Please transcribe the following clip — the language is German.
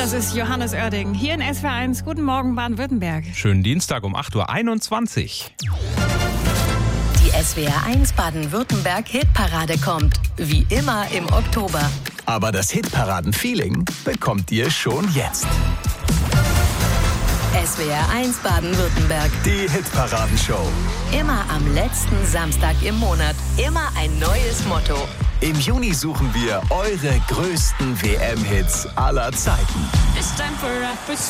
Das ist Johannes Oerding hier in SWR1. Guten Morgen, Baden-Württemberg. Schönen Dienstag um 8:21 Uhr. Die SWR1 Baden-Württemberg Hitparade kommt, wie immer im Oktober. Aber das Hitparaden-Feeling bekommt ihr schon jetzt. SWR1 Baden-Württemberg. Die Hitparadenshow. Immer am letzten Samstag im Monat. Immer ein neues Motto. Im Juni suchen wir eure größten WM-Hits aller Zeiten. It's time for rappers